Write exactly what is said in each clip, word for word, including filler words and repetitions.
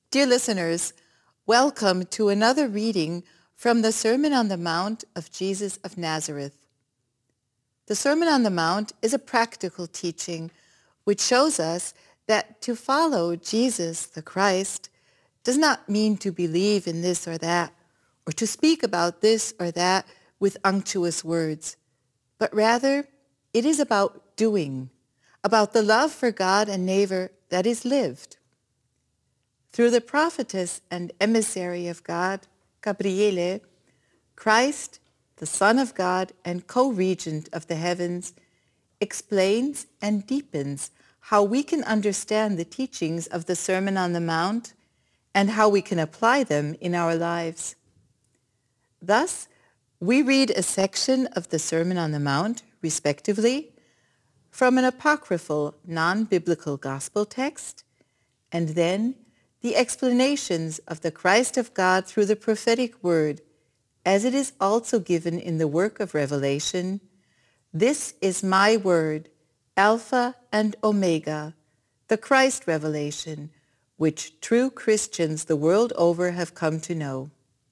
Dear listeners, welcome to another reading from the Sermon on the Mount of Jesus of Nazareth. The Sermon on the Mount is a practical teaching which shows us that to follow Jesus the Christ does not mean to believe in this or that, or to speak about this or that with unctuous words, but rather it is about doing, about the love for God and neighbor that is lived. Through the prophetess and emissary of God, Gabriele, Christ, the Son of God and co-regent of the heavens, explains and deepens how we can understand the teachings of the Sermon on the Mount and how we can apply them in our lives. Thus, we read a section of the Sermon on the Mount, respectively, from an apocryphal, non-biblical gospel text, and then the explanations of the Christ of God through the prophetic word, as it is also given in the work of Revelation. This is my word, Alpha and Omega, the Christ revelation, which true Christians the world over have come to know.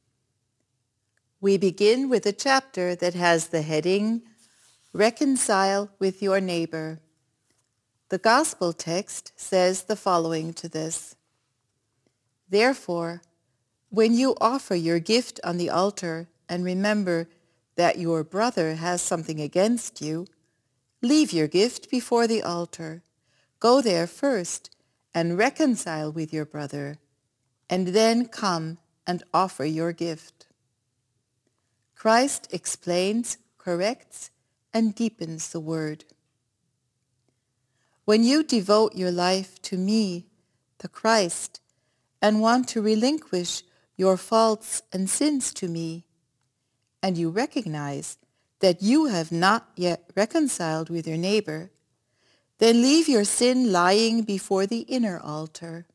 We begin with a chapter that has the heading, Reconcile with your neighbor. The gospel text says the following to this. Therefore, when you offer your gift on the altar and remember that your brother has something against you, leave your gift before the altar. Go there first and reconcile with your brother, and then come and offer your gift. Christ explains, corrects, and deepens the word. When you devote your life to me, the Christ, and want to relinquish your faults and sins to me, and you recognize that you have not yet reconciled with your neighbor, then leave your sin lying before the inner altar.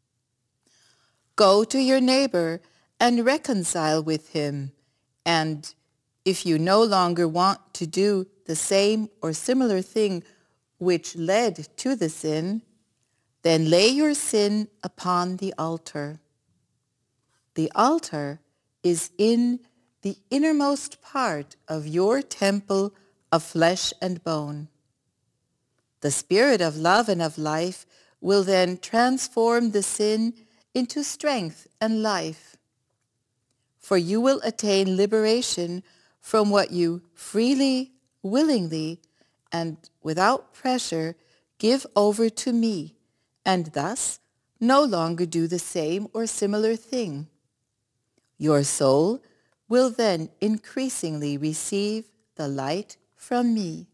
Go to your neighbor and reconcile with him, and if you no longer want to do the same or similar thing which led to the sin, then lay your sin upon the altar. The altar is in the innermost part of your temple of flesh and bone. The Spirit of love and of life will then transform the sin into strength and life. For you will attain liberation from what you freely, willingly, and without pressure give over to me, and thus no longer do the same or similar thing. Your soul will then increasingly receive the light from me.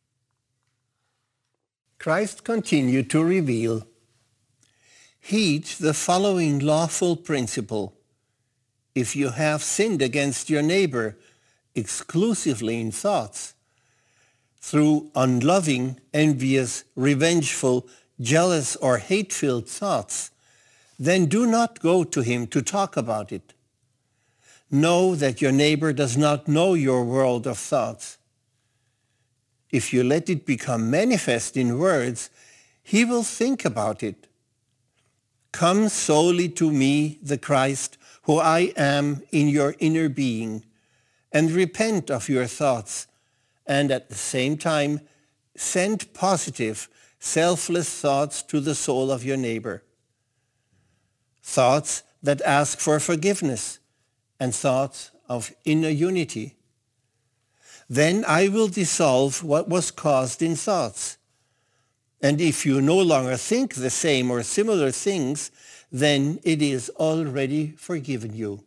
Christ continued to reveal, heed the following lawful principle. If you have sinned against your neighbor exclusively in thoughts, through unloving, envious, revengeful, jealous, or hate-filled thoughts, then do not go to him to talk about it. Know that your neighbor does not know your world of thoughts. If you let it become manifest in words, he will think about it. Come solely to me, the Christ, who I am in your inner being, and repent of your thoughts, and at the same time send positive, selfless thoughts to the soul of your neighbor. Thoughts that ask for forgiveness, and thoughts of inner unity. Then I will dissolve what was caused in thoughts. And if you no longer think the same or similar things, then it is already forgiven you.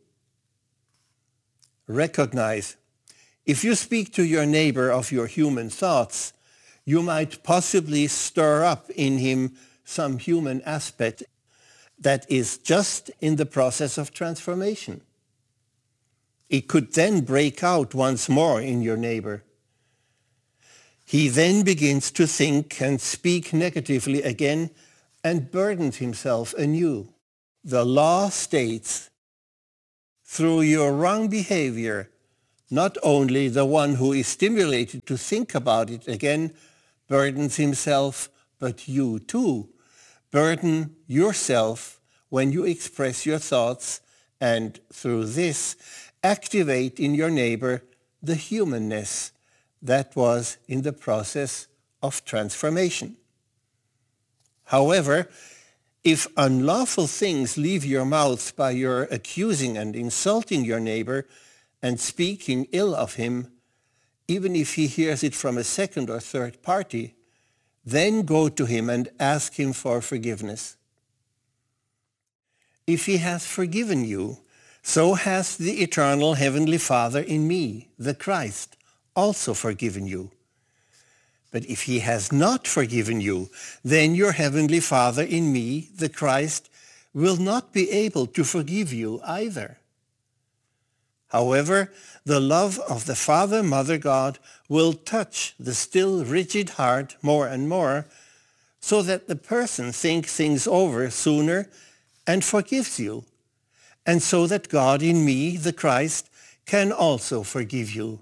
Recognize, if you speak to your neighbor of your human thoughts, you might possibly stir up in him some human aspect that is just in the process of transformation. It could then break out once more in your neighbor. He then begins to think and speak negatively again and burdens himself anew. The law states, through your wrong behavior, not only the one who is stimulated to think about it again burdens himself, but you too burden yourself when you express your thoughts and, through this, activate in your neighbor the humanness that was in the process of transformation. However, if unlawful things leave your mouth by your accusing and insulting your neighbor and speaking ill of him, even if he hears it from a second or third party, then go to him and ask him for forgiveness. If he has forgiven you, so has the eternal Heavenly Father in me, the Christ, also forgiven you. But if he has not forgiven you, then your Heavenly Father in me, the Christ, will not be able to forgive you either. However, the love of the Father, Mother God will touch the still rigid heart more and more, so that the person thinks things over sooner and forgives you, and so that God in me, the Christ, can also forgive you.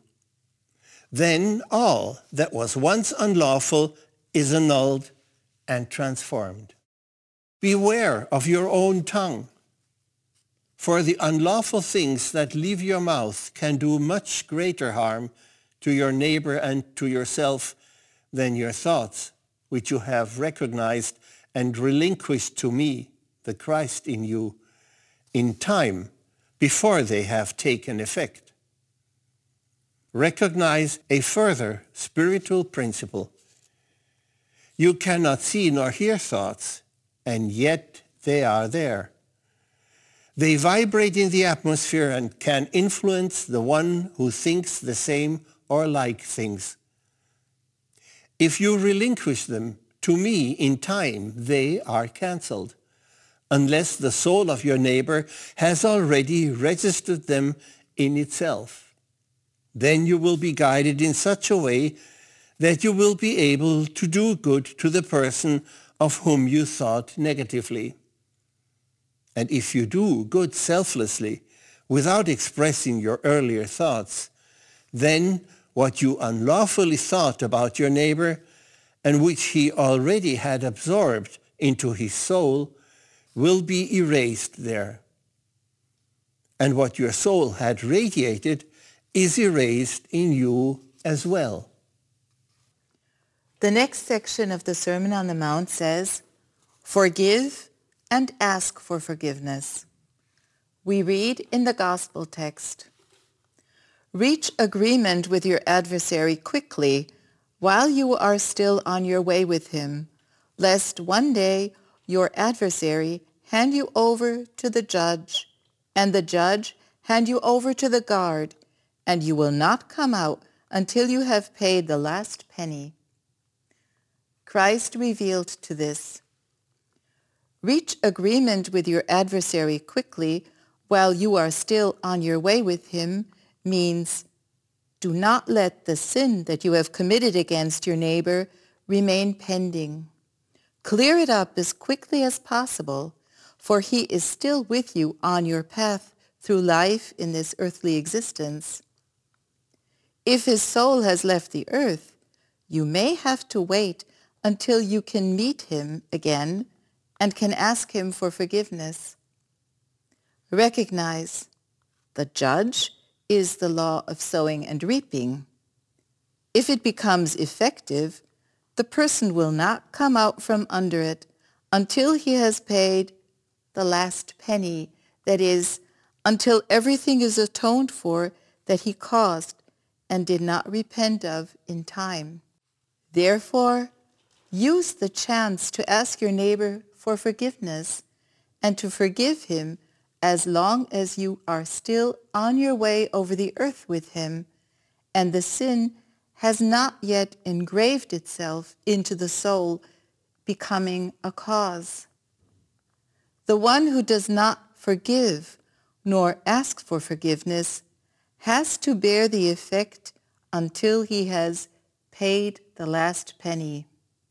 Then all that was once unlawful is annulled and transformed. Beware of your own tongue, for the unlawful things that leave your mouth can do much greater harm to your neighbor and to yourself than your thoughts, which you have recognized and relinquished to me, the Christ in you, in time before they have taken effect. Recognize a further spiritual principle. You cannot see nor hear thoughts, and yet they are there. They vibrate in the atmosphere and can influence the one who thinks the same or like things. If you relinquish them to me in time, they are cancelled, unless the soul of your neighbor has already registered them in itself. Then you will be guided in such a way that you will be able to do good to the person of whom you thought negatively. And if you do good selflessly, without expressing your earlier thoughts, then what you unlawfully thought about your neighbor, and which he already had absorbed into his soul, will be erased there. And what your soul had radiated is erased in you as well. The next section of the Sermon on the Mount says, "Forgive and ask for forgiveness." We read in the Gospel text, "Reach agreement with your adversary quickly while you are still on your way with him, lest one day your adversary hand you over to the judge, and the judge hand you over to the guard, and you will not come out until you have paid the last penny." Christ revealed to this. Reach agreement with your adversary quickly while you are still on your way with him means do not let the sin that you have committed against your neighbor remain pending. Clear it up as quickly as possible, for he is still with you on your path through life in this earthly existence. If his soul has left the earth, you may have to wait until you can meet him again and can ask him for forgiveness. Recognize the judge is the law of sowing and reaping. If it becomes effective, the person will not come out from under it until he has paid the last penny, that is, until everything is atoned for that he caused and did not repent of in time. Therefore, use the chance to ask your neighbor for forgiveness and to forgive him as long as you are still on your way over the earth with him and the sin has not yet engraved itself into the soul, becoming a cause. The one who does not forgive nor ask for forgiveness has to bear the effect until he has paid the last penny.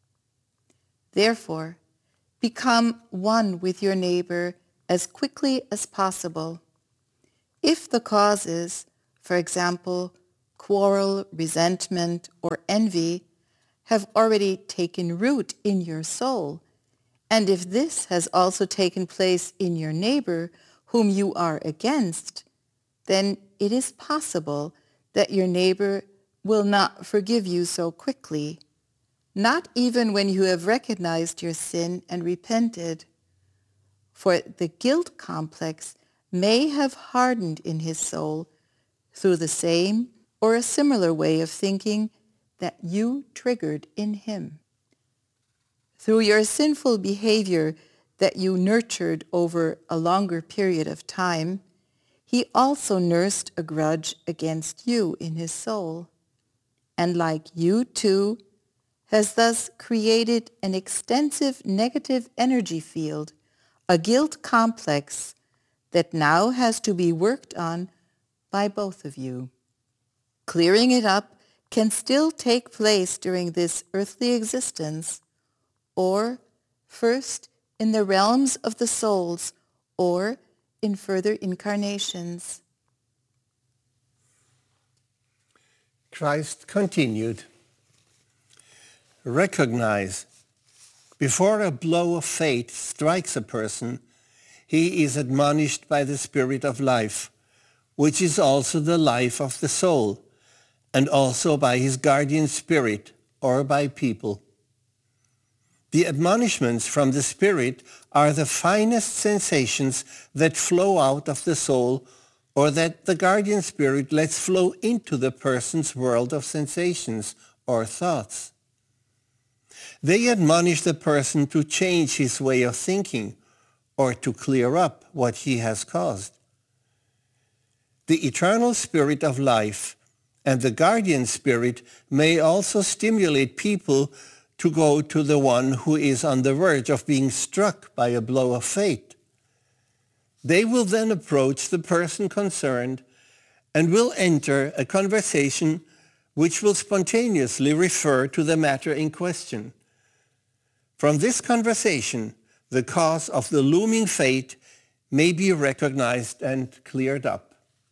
Therefore, become one with your neighbor as quickly as possible. If the causes, for example, quarrel, resentment, or envy, have already taken root in your soul, And if this has also taken place in your neighbor whom you are against, then it is possible that your neighbor will not forgive you so quickly, not even when you have recognized your sin and repented. For the guilt complex may have hardened in his soul through the same or a similar way of thinking that you triggered in him. Through your sinful behavior that you nurtured over a longer period of time, he also nursed a grudge against you in his soul, and like you too, has thus created an extensive negative energy field, a guilt complex that now has to be worked on by both of you. Clearing it up can still take place during this earthly existence, or first in the realms of the souls, or in further incarnations. Christ continued, recognize, before a blow of fate strikes a person, he is admonished by the Spirit of life, which is also the life of the soul, and also by his guardian spirit or by people. The admonishments from the Spirit are the finest sensations that flow out of the soul, or that the guardian spirit lets flow into the person's world of sensations or thoughts. They admonish the person to change his way of thinking or to clear up what he has caused. The eternal Spirit of life and the guardian spirit may also stimulate people to go to the one who is on the verge of being struck by a blow of fate. They will then approach the person concerned and will enter a conversation which will spontaneously refer to the matter in question. From this conversation, the cause of the looming fate may be recognized and cleared up.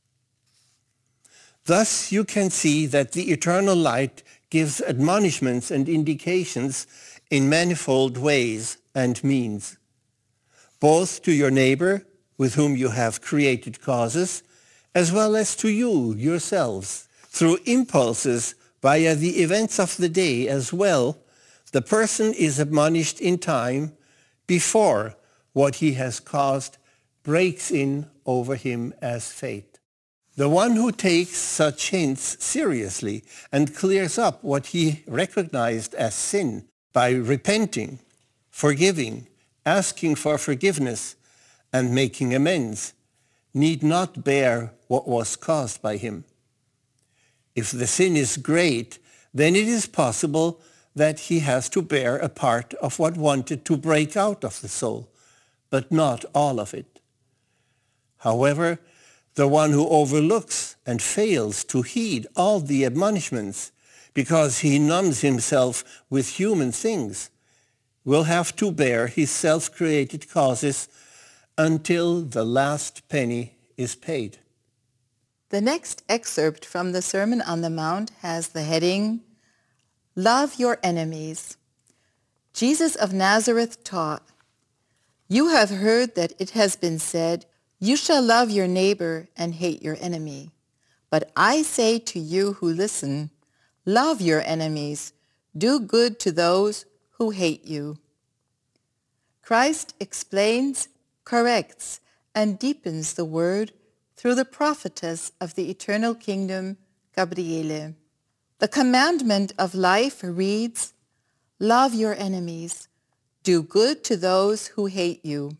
Thus you can see that the eternal light gives admonishments and indications in manifold ways and means, both to your neighbor with whom you have created causes, as well as to you yourselves. Through impulses via the events of the day as well, the person is admonished in time before what he has caused breaks in over him as fate. The one who takes such hints seriously and clears up what he recognized as sin by repenting, forgiving, asking for forgiveness, and making amends, need not bear what was caused by him. If the sin is great, then it is possible that he has to bear a part of what wanted to break out of the soul, but not all of it. However, the one who overlooks and fails to heed all the admonishments because he numbs himself with human things will have to bear his self-created causes until the last penny is paid. The next excerpt from the Sermon on the Mount has the heading, Love Your Enemies. Jesus of Nazareth taught, "You have heard that it has been said, 'You shall love your neighbor and hate your enemy.' But I say to you who listen, love your enemies, do good to those who hate you." Christ explains, corrects, and deepens the word through the prophetess of the eternal kingdom, Gabriele. The commandment of life reads, "Love your enemies, do good to those who hate you."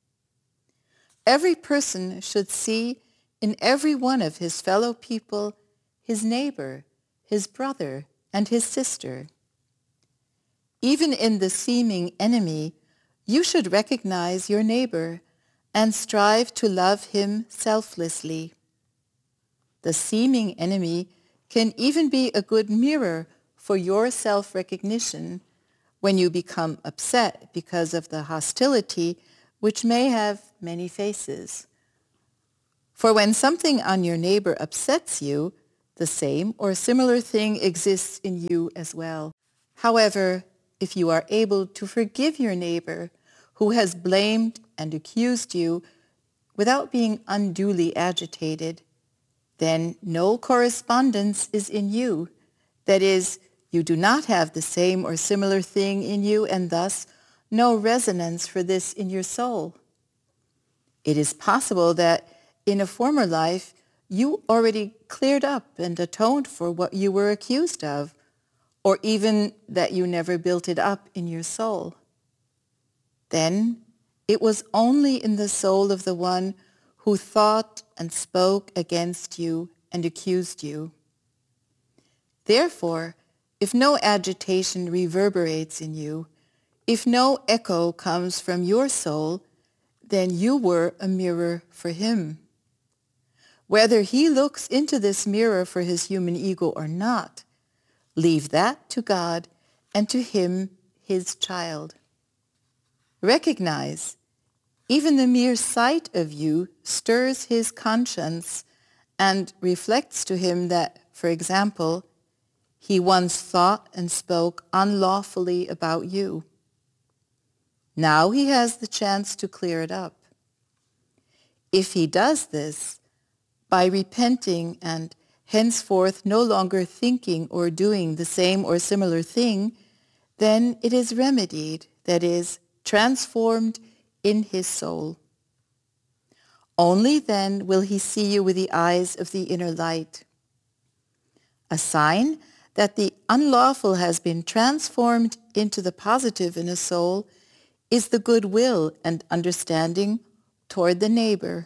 Every person should see in every one of his fellow people his neighbor, his brother, and his sister. Even in the seeming enemy, you should recognize your neighbor and strive to love him selflessly. The seeming enemy can even be a good mirror for your self-recognition when you become upset because of the hostility which may have many faces. For when something on your neighbor upsets you, the same or similar thing exists in you as well. However, if you are able to forgive your neighbor who has blamed and accused you without being unduly agitated, then no correspondence is in you. That is, you do not have the same or similar thing in you, and thus no resonance for this in your soul. It is possible that in a former life you already cleared up and atoned for what you were accused of, or even that you never built it up in your soul. Then it was only in the soul of the one who thought and spoke against you and accused you. Therefore, if no agitation reverberates in you, if no echo comes from your soul, then you were a mirror for him. Whether he looks into this mirror for his human ego or not, leave that to God and to him, his child. Recognize, even the mere sight of you stirs his conscience and reflects to him that, for example, he once thought and spoke unlawfully about you. Now he has the chance to clear it up. If he does this, by repenting and henceforth no longer thinking or doing the same or similar thing, then it is remedied, that is, transformed in his soul. Only then will he see you with the eyes of the inner light. A sign that the unlawful has been transformed into the positive in a soul is the goodwill and understanding toward the neighbor.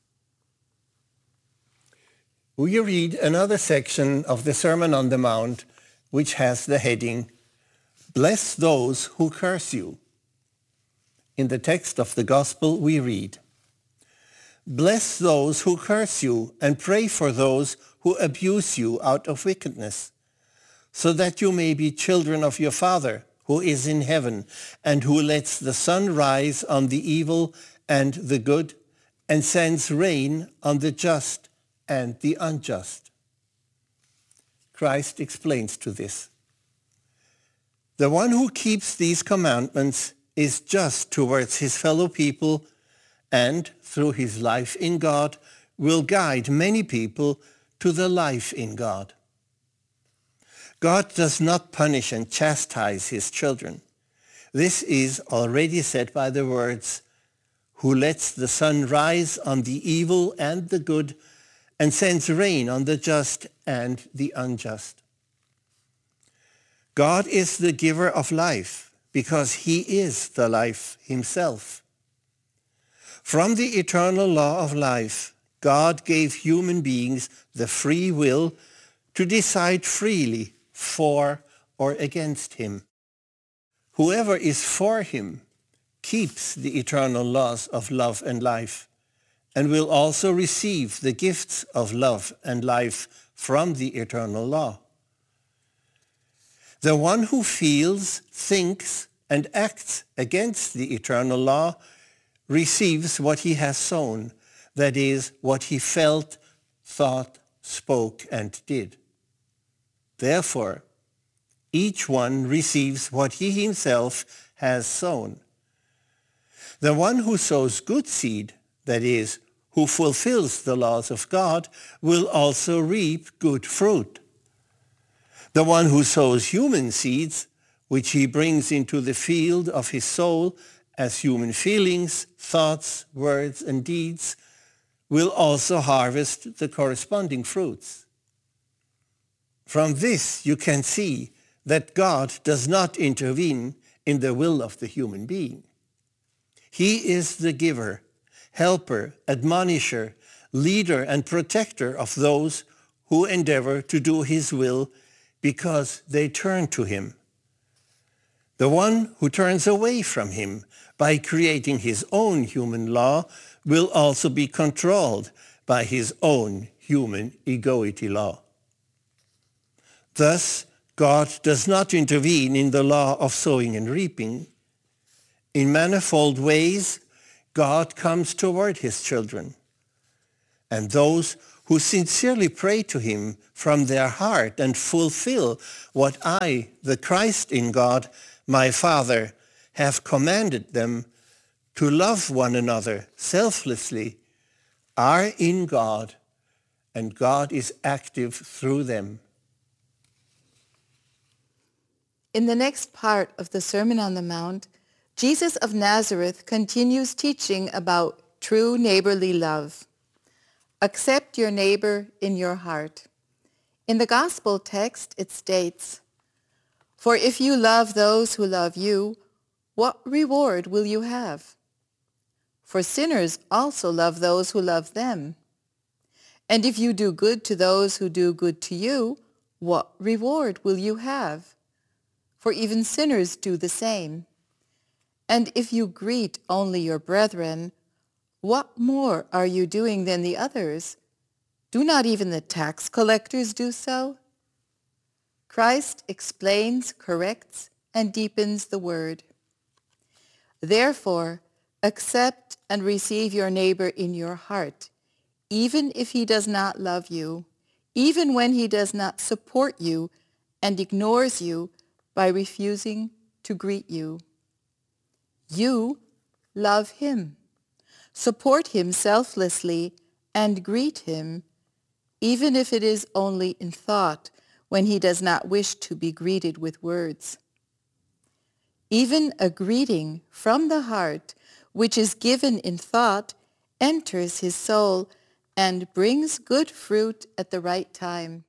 We read another section of the Sermon on the Mount, which has the heading, "Bless those who curse you." In the text of the Gospel we read, "Bless those who curse you, and pray for those who abuse you out of wickedness, so that you may be children of your Father who is in heaven, and who lets the sun rise on the evil and the good, and sends rain on the just and the unjust." Christ explains to this. The one who keeps these commandments is just towards his fellow people, and through his life in God will guide many people to the life in God. God does not punish and chastise his children. This is already said by the words, "Who lets the sun rise on the evil and the good, and sends rain on the just and the unjust." God is the giver of life because he is the life himself. From the eternal law of life, God gave human beings the free will to decide freely for or against him. Whoever is for him keeps the eternal laws of love and life, and will also receive the gifts of love and life from the eternal law. The one who feels, thinks, and acts against the eternal law receives what he has sown, that is, what he felt, thought, spoke, and did. Therefore, each one receives what he himself has sown. The one who sows good seed, that is, who fulfills the laws of God, will also reap good fruit. The one who sows human seeds, which he brings into the field of his soul as human feelings, thoughts, words, and deeds, will also harvest the corresponding fruits. From this you can see that God does not intervene in the will of the human being. He is the giver, helper, admonisher, leader, and protector of those who endeavor to do his will because they turn to him. The one who turns away from him by creating his own human law will also be controlled by his own human egoity law. Thus, God does not intervene in the law of sowing and reaping. In manifold ways, God comes toward his children, and those who sincerely pray to him from their heart and fulfill what I, the Christ in God, my Father, have commanded them, to love one another selflessly are in God, and God is active through them. In the next part of the Sermon on the Mount, Jesus of Nazareth continues teaching about true neighborly love. Accept your neighbor in your heart. In the gospel text, it states, "For if you love those who love you, what reward will you have? For sinners also love those who love them. And if you do good to those who do good to you, what reward will you have? For even sinners do the same. And if you greet only your brethren, what more are you doing than the others? Do not even the tax collectors do so?" Christ explains, corrects, and deepens the word. Therefore, accept and receive your neighbor in your heart, even if he does not love you, even when he does not support you and ignores you by refusing to greet you. You love him. Support him selflessly and greet him, even if it is only in thought when he does not wish to be greeted with words. Even a greeting from the heart, which is given in thought, enters his soul and brings good fruit at the right time.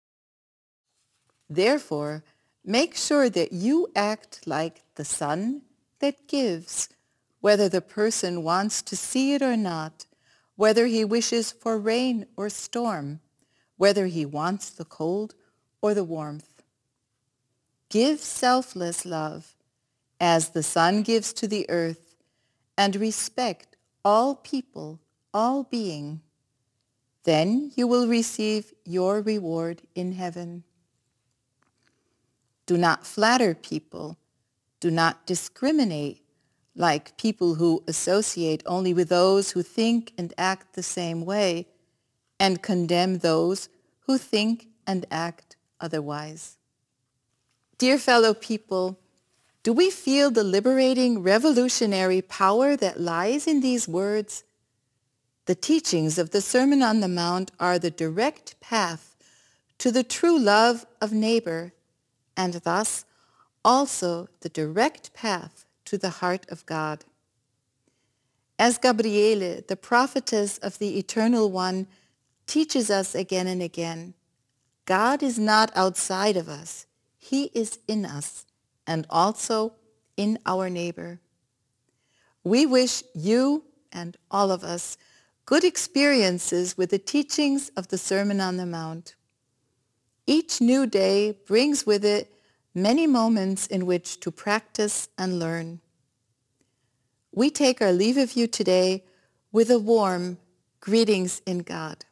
Therefore, make sure that you act like the sun that gives, whether the person wants to see it or not, whether he wishes for rain or storm, whether he wants the cold or the warmth. Give selfless love, as the sun gives to the earth, and respect all people, all being. Then you will receive your reward in heaven. Do not flatter people. Do not discriminate, like people who associate only with those who think and act the same way, and condemn those who think and act otherwise. Dear fellow people, do we feel the liberating, revolutionary power that lies in these words? The teachings of the Sermon on the Mount are the direct path to the true love of neighbor, and thus also the direct path to the heart of God. As Gabriele, the prophetess of the Eternal One, teaches us again and again, God is not outside of us. He is in us and also in our neighbor. We wish you and all of us good experiences with the teachings of the Sermon on the Mount. Each new day brings with it many moments in which to practice and learn. We take our leave of you today with a warm greetings in God.